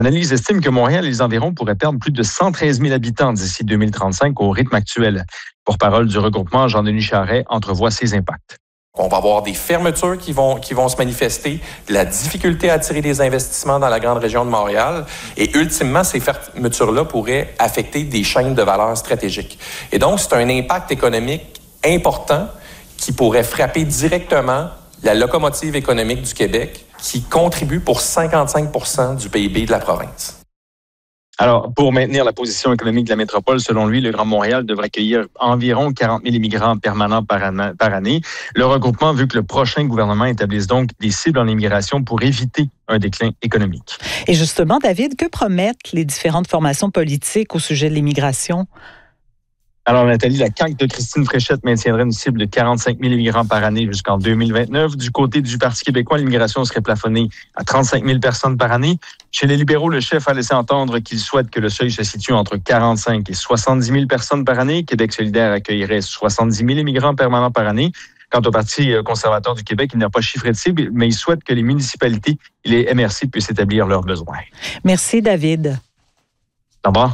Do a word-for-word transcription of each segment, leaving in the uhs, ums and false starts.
L'analyse estime que Montréal et les environs pourraient perdre plus de cent treize mille habitants d'ici deux mille trente-cinq au rythme actuel. Porte-parole du regroupement, Jean-Denis Charret, entrevoit ces impacts. On va avoir des fermetures qui vont, qui vont se manifester, la difficulté à attirer des investissements dans la grande région de Montréal. Et ultimement, ces fermetures-là pourraient affecter des chaînes de valeur stratégiques. Et donc, c'est un impact économique important qui pourrait frapper directement la locomotive économique du Québec, qui contribue pour cinquante-cinq pour cent du P I B de la province. Alors, pour maintenir la position économique de la métropole, selon lui, le Grand Montréal devrait accueillir environ quarante mille immigrants permanents par année. Le regroupement veut que le prochain gouvernement établisse donc des cibles en immigration pour éviter un déclin économique. Et justement, David, que promettent les différentes formations politiques au sujet de l'immigration? Alors, Nathalie, la C A Q de Christine Fréchette maintiendrait une cible de quarante-cinq mille immigrants par année jusqu'en deux mille vingt-neuf. Du côté du Parti québécois, l'immigration serait plafonnée à trente-cinq mille personnes par année. Chez les libéraux, le chef a laissé entendre qu'il souhaite que le seuil se situe entre quarante-cinq et soixante-dix mille personnes par année. Québec solidaire accueillerait soixante-dix mille immigrants permanents par année. Quant au Parti conservateur du Québec, il n'a pas chiffré de cible, mais il souhaite que les municipalités et les M R C puissent établir leurs besoins. Merci, David. Au revoir.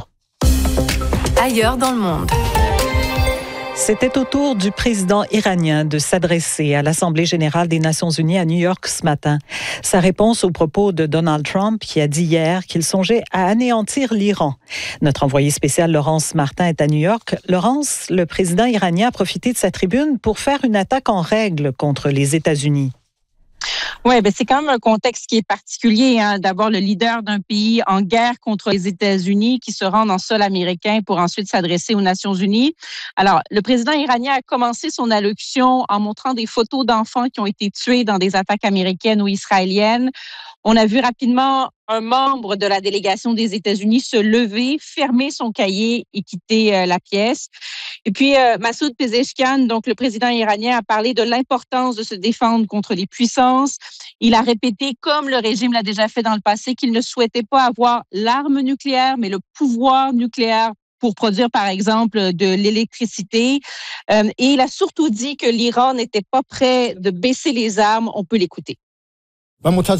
Ailleurs dans le monde. C'était au tour du président iranien de s'adresser à l'Assemblée générale des Nations unies à New York ce matin. Sa réponse aux propos de Donald Trump qui a dit hier qu'il songeait à anéantir l'Iran. Notre envoyé spécial Laurence Martin est à New York. Laurence, le président iranien a profité de sa tribune pour faire une attaque en règle contre les États-Unis. Oui, ben c'est quand même un contexte qui est particulier. Hein. D'abord, le leader d'un pays en guerre contre les États-Unis qui se rend en sol américain pour ensuite s'adresser aux Nations unies. Alors, le président iranien a commencé son allocution en montrant des photos d'enfants qui ont été tués dans des attaques américaines ou israéliennes. On a vu rapidement un membre de la délégation des États-Unis se lever, fermer son cahier et quitter euh, la pièce. Et puis, euh, Massoud Pezeshkian, donc le président iranien, a parlé de l'importance de se défendre contre les puissances. Il a répété, comme le régime l'a déjà fait dans le passé, qu'il ne souhaitait pas avoir l'arme nucléaire, mais le pouvoir nucléaire pour produire, par exemple, de l'électricité. Euh, et il a surtout dit que l'Iran n'était pas prêt de baisser les armes. On peut l'écouter. Donc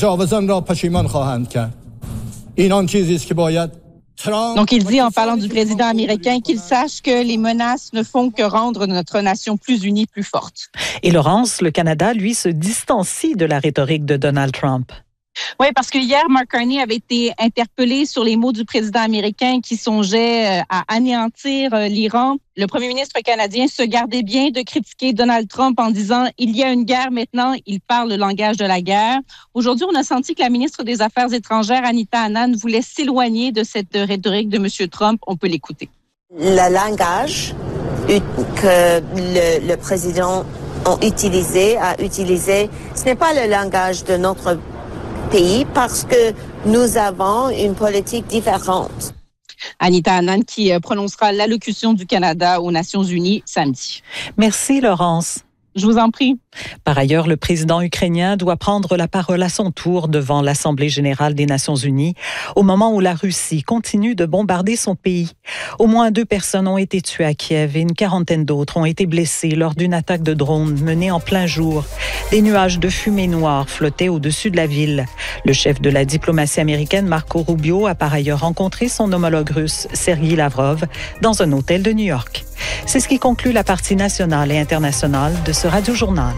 il dit, en parlant du président américain, qu'il sache que les menaces ne font que rendre notre nation plus unie, plus forte. Et Laurence, le Canada, lui, se distancie de la rhétorique de Donald Trump. Oui, parce que hier, Mark Carney avait été interpellé sur les mots du président américain qui songeait à anéantir l'Iran. Le premier ministre canadien se gardait bien de critiquer Donald Trump en disant « Il y a une guerre maintenant, il parle le langage de la guerre ». Aujourd'hui, on a senti que la ministre des Affaires étrangères, Anita Anand, voulait s'éloigner de cette rhétorique de M. Trump. On peut l'écouter. Le langage que le, le président a utilisé, a utilisé, ce n'est pas le langage de notre pays parce que nous avons une politique différente. Anita Anand qui prononcera l'allocution du Canada aux Nations unies samedi. Merci Laurence. Je vous en prie. Par ailleurs, le président ukrainien doit prendre la parole à son tour devant l'Assemblée générale des Nations unies au moment où la Russie continue de bombarder son pays. Au moins deux personnes ont été tuées à Kiev et une quarantaine d'autres ont été blessées lors d'une attaque de drone menée en plein jour. Des nuages de fumée noire flottaient au-dessus de la ville. Le chef de la diplomatie américaine, Marco Rubio, a par ailleurs rencontré son homologue russe, Sergei Lavrov, dans un hôtel de New York. C'est ce qui conclut la partie nationale et internationale de ce Radio-Journal.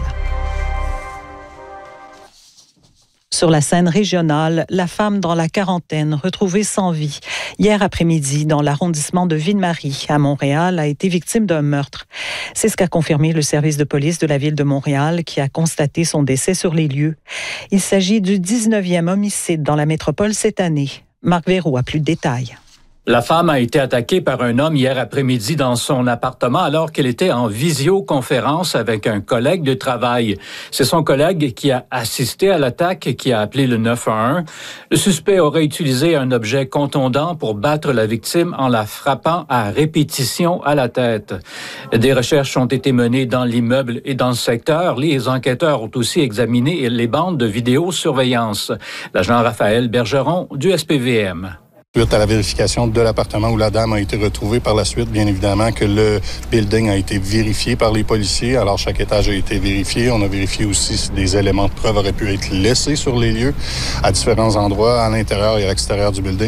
Sur la scène régionale, la femme dans la quarantaine retrouvée sans vie hier après-midi dans l'arrondissement de Ville-Marie à Montréal a été victime d'un meurtre. C'est ce qu'a confirmé le service de police de la ville de Montréal qui a constaté son décès sur les lieux. Il s'agit du dix-neuvième homicide dans la métropole cette année. Marc Verroux a plus de détails. La femme a été attaquée par un homme hier après-midi dans son appartement alors qu'elle était en visioconférence avec un collègue de travail. C'est son collègue qui a assisté à l'attaque et qui a appelé le neuf un un. Le suspect aurait utilisé un objet contondant pour battre la victime en la frappant à répétition à la tête. Des recherches ont été menées dans l'immeuble et dans le secteur. Les enquêteurs ont aussi examiné les bandes de vidéosurveillance. L'agent Raphaël Bergeron du S P V M. Suite à la vérification de l'appartement où la dame a été retrouvée par la suite, bien évidemment que le building a été vérifié par les policiers. Alors, chaque étage a été vérifié. On a vérifié aussi si des éléments de preuve auraient pu être laissés sur les lieux à différents endroits, à l'intérieur et à l'extérieur du building.